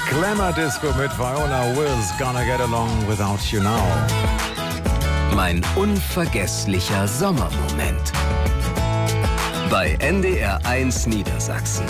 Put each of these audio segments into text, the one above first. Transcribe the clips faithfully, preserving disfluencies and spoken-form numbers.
Glamour Disco mit Viola Wills, Gonna Get Along Without You Now. Mein unvergesslicher Sommermoment. Bei N D R eins Niedersachsen.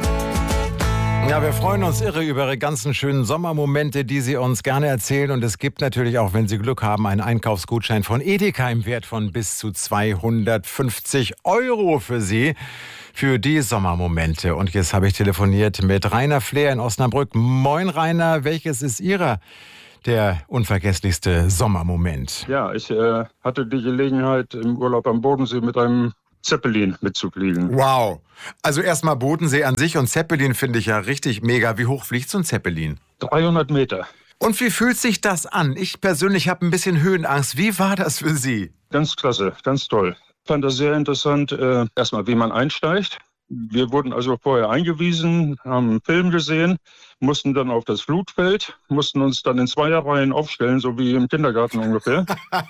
Ja, wir freuen uns irre über Ihre ganzen schönen Sommermomente, die Sie uns gerne erzählen. Und es gibt natürlich auch, wenn Sie Glück haben, einen Einkaufsgutschein von Edeka im Wert von bis zu zweihundertfünfzig Euro für Sie, für die Sommermomente. Und jetzt habe ich telefoniert mit Rainer Fleer in Osnabrück. Moin Rainer, welches ist Ihrer der unvergesslichste Sommermoment? Ja, ich äh, hatte die Gelegenheit, im Urlaub am Bodensee mit einem Zeppelin mitzufliegen. Wow. Also erstmal Bodensee an sich und Zeppelin finde ich ja richtig mega. Wie hoch fliegt so ein Zeppelin? dreihundert Meter. Und wie fühlt sich das an? Ich persönlich habe ein bisschen Höhenangst. Wie war das für Sie? Ganz klasse, ganz toll. Ich fand das sehr interessant, äh, erstmal wie man einsteigt. Wir wurden also vorher eingewiesen, haben einen Film gesehen, mussten dann auf das Flutfeld, mussten uns dann in Zweierreihen aufstellen, so wie im Kindergarten ungefähr,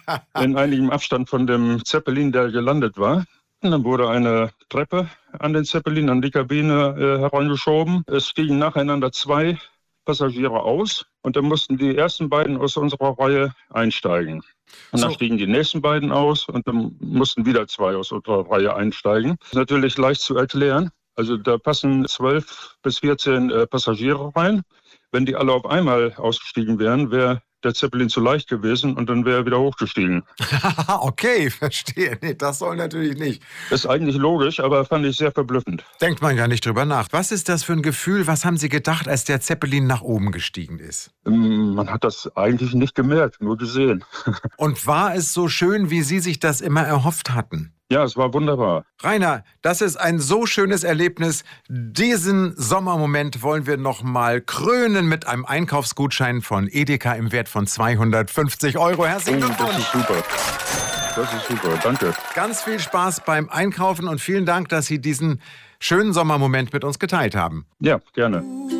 in einigem Abstand von dem Zeppelin, der gelandet war. Und dann wurde eine Treppe an den Zeppelin, an die Kabine äh, herangeschoben. Es stiegen nacheinander zwei Passagiere aus und dann mussten die ersten beiden aus unserer Reihe einsteigen. Und dann so. stiegen die nächsten beiden aus und dann mussten wieder zwei aus unserer Reihe einsteigen. Das ist natürlich leicht zu erklären. Also da passen zwölf bis vierzehn äh, Passagiere rein. Wenn die alle auf einmal ausgestiegen wären, wäre der Zeppelin zu leicht gewesen und dann wäre er wieder hochgestiegen. Okay, verstehe. Nee, das soll natürlich nicht. Ist eigentlich logisch, aber fand ich sehr verblüffend. Denkt man ja nicht drüber nach. Was ist das für ein Gefühl? Was haben Sie gedacht, als der Zeppelin nach oben gestiegen ist? Man hat das eigentlich nicht gemerkt, nur gesehen. Und war es so schön, wie Sie sich das immer erhofft hatten? Ja, es war wunderbar. Rainer, das ist ein so schönes Erlebnis. Diesen Sommermoment wollen wir noch mal krönen mit einem Einkaufsgutschein von Edeka im Wert von zweihundertfünfzig Euro. Herzlichen Oh, Glückwunsch. das ist super. Das ist super, danke. Ganz viel Spaß beim Einkaufen und vielen Dank, dass Sie diesen schönen Sommermoment mit uns geteilt haben. Ja, gerne.